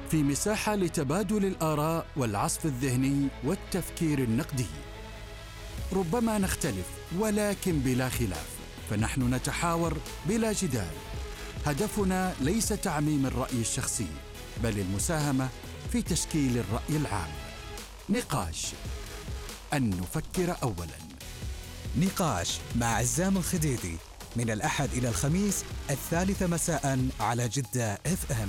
في مساحة لتبادل الآراء والعصف الذهني والتفكير النقدي. ربما نختلف ولكن بلا خلاف، فنحن نتحاور بلا جدال. هدفنا ليس تعميم الرأي الشخصي، بل المساهمة في تشكيل الرأي العام. نقاش، أن نفكر أولاً. نقاش مع عزام الخديدي من الأحد إلى الخميس 3 مساء على جدة FM.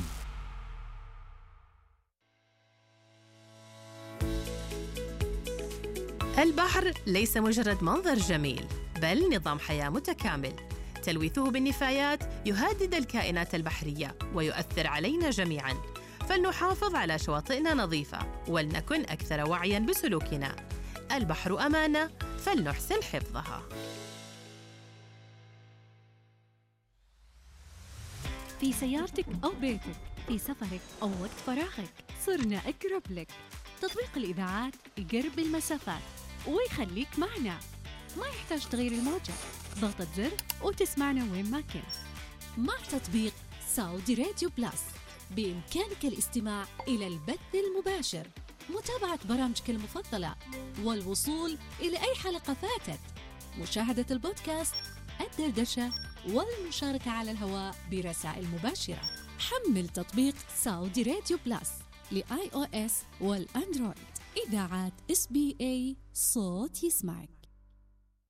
البحر ليس مجرد منظر جميل، بل نظام حياة متكامل. تلويثه بالنفايات يهدد الكائنات البحرية ويؤثر علينا جميعاً، فلنحافظ على شواطئنا نظيفة ولنكن أكثر وعياً بسلوكنا. البحر أمانة، فلنحسن حفظها. في سيارتك أو بيتك، في سفرك أو وقت فراغك، صرنا أقرب لك. تطبيق الإذاعات يقرب المسافات ويخليك معنا، ما يحتاج تغير الموجة، ضغطة زر وتسمعنا وين ما كنت. مع تطبيق سعودي راديو بلس بإمكانك الاستماع إلى البث المباشر، متابعة برامجك المفضلة، والوصول إلى أي حلقة فاتت، مشاهدة البودكاست، الدردشة، والمشاركة على الهواء برسائل مباشرة. حمل تطبيق سعودي راديو بلس لآي أو إس والأندرويد. إذاعات SBA، صوت يسمعك.